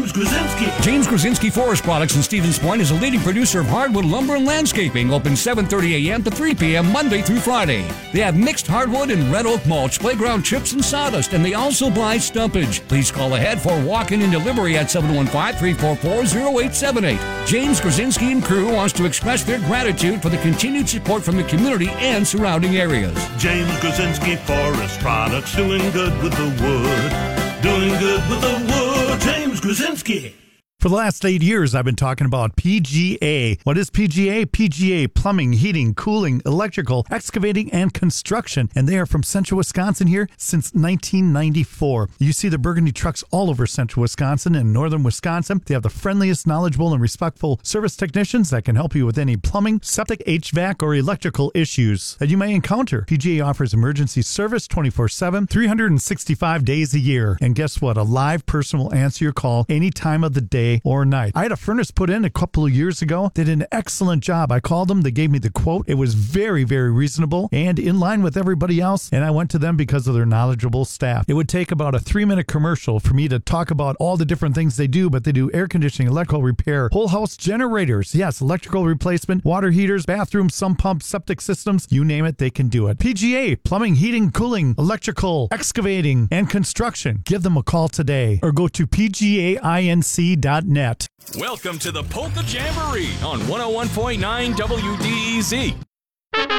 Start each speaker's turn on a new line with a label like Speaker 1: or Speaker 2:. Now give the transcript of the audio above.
Speaker 1: James Krasinski.
Speaker 2: James Krasinski Forest Products in Stevens Point is a leading producer of hardwood lumber and landscaping. Open 7:30 a.m. to 3 p.m. Monday through Friday. They have mixed hardwood and red oak mulch, playground chips, and sawdust, and they also buy stumpage. Please call ahead for walk-in and delivery at 715-344-0878. James Krasinski and crew wants to express their gratitude for the continued support from the community and surrounding areas.
Speaker 1: James Krasinski Forest Products, doing good with the wood. Doing good with the wood. James Krasinski.
Speaker 3: For the last 8 years, I've been talking about PGA. What is PGA? PGA, plumbing, heating, cooling, electrical, excavating, and construction. And they are from Central Wisconsin here since 1994. You see the Burgundy trucks all over Central Wisconsin and Northern Wisconsin. They have the friendliest, knowledgeable, and respectful service technicians that can help you with any plumbing, septic, HVAC, or electrical issues that you may encounter. PGA offers emergency service 24/7, 365 days a year. And guess what? A live person will answer your call any time of the day or night. I had a furnace put in a couple of years ago. They did an excellent job. I called them. They gave me the quote. It was very, very reasonable and in line with everybody else. And I went to them because of their knowledgeable staff. It would take about a 3-minute commercial for me to talk about all the different things they do, but they do air conditioning, electrical repair, whole house generators. Yes, electrical replacement, water heaters, bathrooms, sump pumps, septic systems. You name it, they can do it. PGA, plumbing, heating, cooling, electrical, excavating, and construction. Give them a call today or go to pgainc.net.
Speaker 4: Welcome to the Polka Jamboree on 101.9 WDEZ.